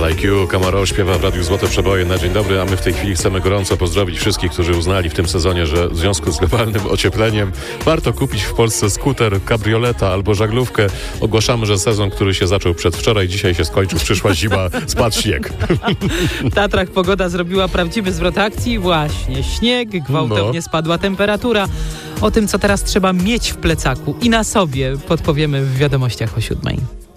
Like You, Camaro śpiewa w Radiu Złote Przeboje na dzień dobry, a my w tej chwili chcemy gorąco pozdrowić wszystkich, którzy uznali w tym sezonie, że w związku z globalnym ociepleniem warto kupić w Polsce skuter, kabrioleta albo żaglówkę. Ogłaszamy, że sezon, który się zaczął przedwczoraj, dzisiaj się skończył, przyszła zima, spadł śnieg. W Tatrach pogoda zrobiła prawdziwy zwrot akcji. Właśnie, śnieg, gwałtownie spadła temperatura. O tym, co teraz trzeba mieć w plecaku i na sobie, podpowiemy w wiadomościach o 7:00.